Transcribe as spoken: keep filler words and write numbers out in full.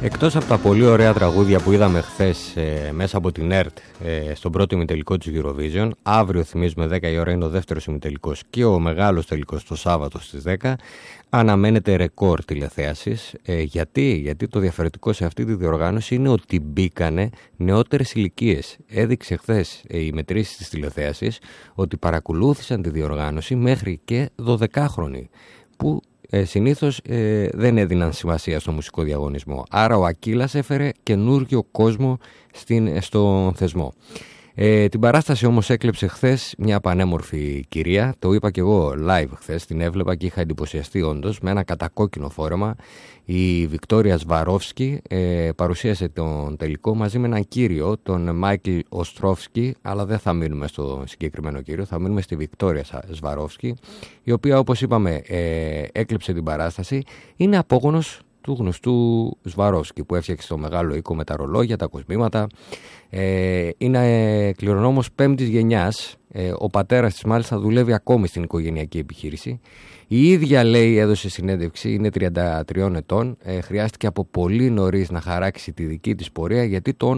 Εκτός από τα πολύ ωραία τραγούδια που είδαμε χθες ε, μέσα από την ΕΡΤ ε, στον πρώτο ημιτελικό της Eurovision, αύριο θυμίζουμε δέκα η ώρα είναι ο δεύτερος ημιτελικός και ο μεγάλος τελικός το Σάββατο στις δέκα, αναμένεται ρεκόρ τηλεθέασης. Ε, γιατί? Γιατί το διαφορετικό σε αυτή τη διοργάνωση είναι ότι μπήκανε νεότερες ηλικίες. Έδειξε χθες ε, οι μετρήσεις της τηλεθέασης ότι παρακολούθησαν τη διοργάνωση μέχρι και δωδεκάχρονοι, που Ε, συνήθως ε, δεν έδιναν σημασία στο μουσικό διαγωνισμό. Άρα ο Ακύλας έφερε καινούργιο κόσμο στην, στον θεσμό. Ε, την παράσταση όμως έκλεψε χθες μια πανέμορφη κυρία. Το είπα και εγώ live χθες, την έβλεπα και είχα εντυπωσιαστεί όντως. Με ένα κατακόκκινο φόρεμα η Βικτόρια Σβαρόφσκι ε, παρουσίασε τον τελικό μαζί με έναν κύριο, τον Μάικλ Οστρόφσκι, αλλά δεν θα μείνουμε στο συγκεκριμένο κύριο, θα μείνουμε στη Βικτόρια Σβαρόφσκι, η οποία, όπως είπαμε, ε, έκλεψε την παράσταση. Είναι απόγονος του γνωστού Σβαρόφσκι που έφτιαξε το μεγάλο οίκο με τα ρολόγια, τα κοσμήματα. Ε, είναι κληρονόμος πέμπτης γενιάς. Ε, ο πατέρας της μάλιστα δουλεύει ακόμη στην οικογενειακή επιχείρηση. Η ίδια, λέει, έδωσε συνέντευξη, είναι τριάντα τριών ετών. Ε, χρειάστηκε από πολύ νωρίς να χαράξει τη δική της πορεία, γιατί το